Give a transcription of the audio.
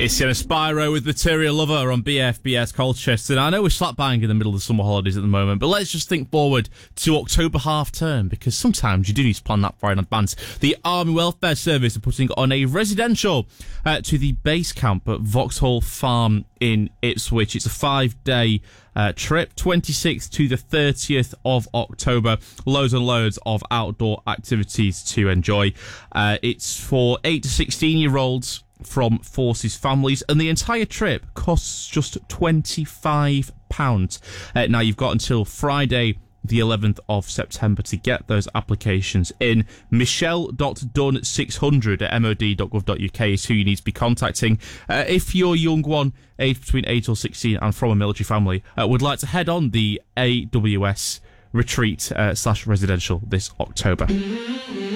It's Spyro with Material Lover on BFBS Colchester. And I know we're slap bang in the middle of the summer holidays at the moment, but let's just think forward to October half term, because sometimes you do need to plan that far in advance. The Army Welfare Service are putting on a residential to the base camp at Vauxhall Farm in Ipswich. It's a 5-day trip, 26th to the 30th of October. Loads and loads of outdoor activities to enjoy. It's for 8 to 16-year-olds from Forces families, and the entire trip costs just £25. Now, you've got until Friday the 11th of September to get those applications in. Michelle.dunn600 at mod.gov.uk is who you need to be contacting. If your young one, aged between 8 or 16 and from a military family, would like to head on the AWS retreat / residential this October.